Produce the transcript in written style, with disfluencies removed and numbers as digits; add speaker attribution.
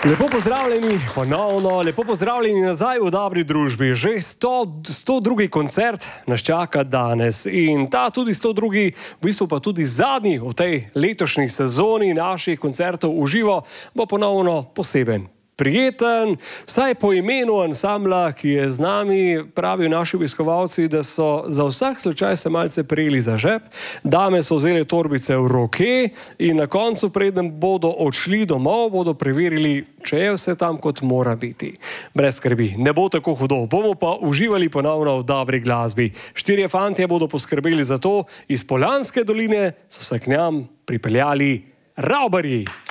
Speaker 1: Lepo pozdravljeni ponovno, lepo pozdravljeni nazaj v dobri družbi. Že 102. koncert nas čaka danes in ta tudi 102. v bistvu pa tudi zadnji v tej letošnji sezoni naših koncertov v živo bo ponovno poseben. Prijeten, vsaj po imenu ansambla, ki je z nami, pravijo naši obiskovalci, da so za vsak slučaj se malce prijeli za žep, dame so vzeli torbice v roke in na koncu, preden bodo odšli domov, bodo preverili, če je vse tam, kot mora biti. Brez skrbi, ne bo tako hudo, bomo pa uživali ponovno v dobri glasbi. 4 fantje bodo poskrbeli za to, iz Poljanske doline so se k nam pripeljali Ravbarji.